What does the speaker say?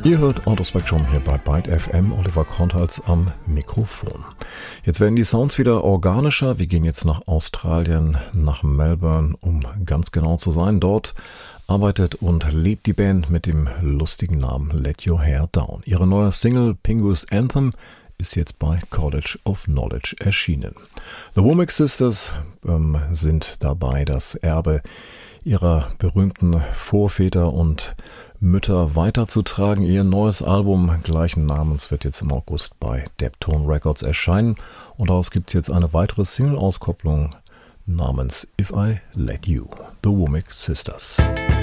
Ihr hört Autospektrum hier bei Byte FM, Oliver Kornhals am Mikrofon. Jetzt werden die Sounds wieder organischer. Wir gehen jetzt nach Australien, nach Melbourne, um ganz genau zu sein. Dort arbeitet und lebt die Band mit dem lustigen Namen Let Your Hair Down. Ihre neue Single Pingus Anthem ist jetzt bei College of Knowledge erschienen. The Womack Sisters sind dabei, das Erbe ihrer berühmten Vorväter und Mütter weiterzutragen. Ihr neues Album gleichen Namens wird jetzt im August bei Deptone Records erscheinen und daraus gibt es jetzt eine weitere Single-Auskopplung namens If I Let You, The Womack Sisters.